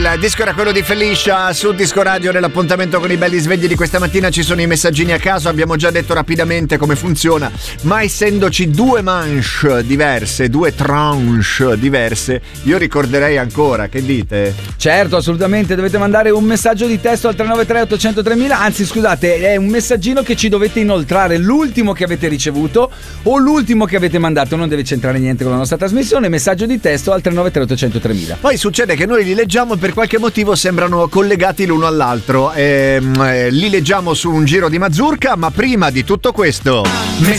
Il disco era quello di Felicia su Disco Radio. Nell'appuntamento con i belli svegli di questa mattina ci sono i messaggini a caso. Abbiamo già detto rapidamente come funziona, ma essendoci due manche diverse, due tranche diverse, io ricorderei ancora, che dite? Certo, assolutamente, dovete mandare un messaggio di testo al 393 800 3000, anzi scusate, è un messaggino che ci dovete inoltrare, l'ultimo che avete ricevuto o l'ultimo che avete mandato, non deve c'entrare niente con la nostra trasmissione, messaggio di testo al 393 800 3000. Poi succede che noi li leggiamo e per qualche motivo sembrano collegati l'uno all'altro, li leggiamo su un giro di mazurka, ma prima di tutto questo,